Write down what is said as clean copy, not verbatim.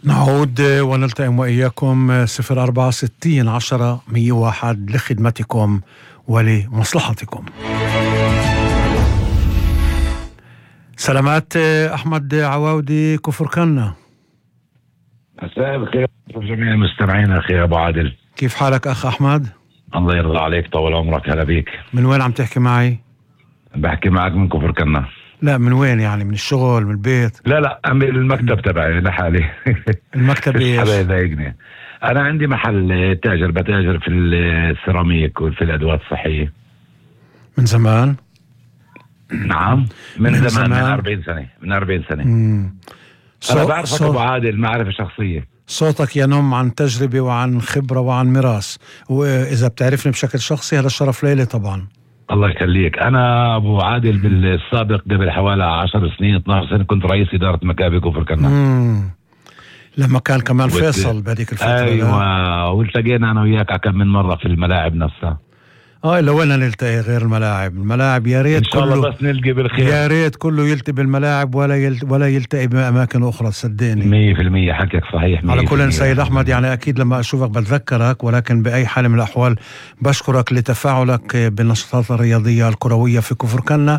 نعود ونلتئم وإياكم 064 10 101 لخدمتكم ولمصلحتكم. سلامات أحمد عواودي كفركنا. مساء الخير جميع المستمعين أخي أبو عادل، كيف حالك أخ أحمد؟ الله يرضى عليك، طول عمرك، هلا بيك. من وين عم تحكي معي؟ بحكي معك من كفركنا. لا من وين يعني؟ من الشغل، من البيت؟ لا من المكتب تبعي لحالي. المكتب ايش؟ حدا يضايقني. أنا عندي محل تاجر، بتاجر في السيراميك وفي الأدوات الصحية. من زمان؟ نعم من زمان. من 40 سنة. من 40 سنة. أنا بعرفك أبو عادل معرفة شخصية. صوتك ينم عن تجربة وعن خبرة وعن ميراث، وإذا بتعرفني بشكل شخصي هذا الشرف ليلي طبعا. الله يخليك. أنا أبو عادل بالسابق قبل حوالي 10 سنين 12 سنة كنت رئيس إدارة مكابي كفركنا. لما كان كمان فيصل بهذيك الفترة. أيوة، والتقينا أنا وياك كم من مرة في الملاعب نفسها. إلا وين نلتقي غير الملاعب يا ريت إن شاء الله بس نلقي بالخير. يا ريت كله يلتقي بالملاعب ولا يلتقي بأماكن أخرى، صدقني 100% حكيك صحيح. على كل سيد أحمد، يعني أكيد لما أشوفك بتذكرك، ولكن بأي حال من الأحوال بشكرك لتفاعلك بالنشاطات الرياضية الكروية في كفركنا.